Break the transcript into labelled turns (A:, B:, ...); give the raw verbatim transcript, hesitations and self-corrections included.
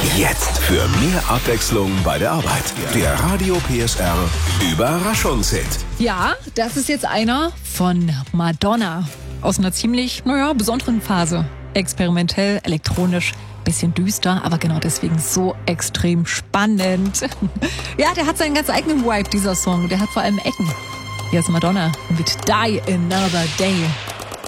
A: Jetzt für mehr Abwechslung bei der Arbeit. Der Radio P S R Überraschungshit.
B: Ja, das ist jetzt einer von Madonna. Aus einer ziemlich, naja, besonderen Phase. Experimentell, elektronisch, bisschen düster, aber genau deswegen so extrem spannend. Ja, der hat seinen ganz eigenen Vibe, dieser Song. Der hat vor allem Ecken. Hier ist Madonna mit Die Another Day.